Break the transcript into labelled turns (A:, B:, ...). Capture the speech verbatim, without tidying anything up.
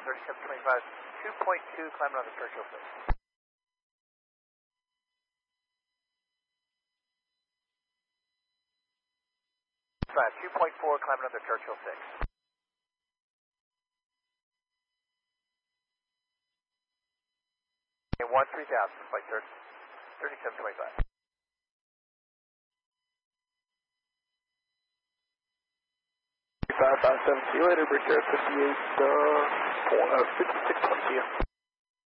A: thirty-seven twenty-five, two point two, climbing on the Churchill six. Five, two point four, climbing on the Churchill six. And one three thousand, flight thirty-seven twenty-five.
B: five five seven, see you later, British Air fifty-eight, uh, fifty-six twenty, see you.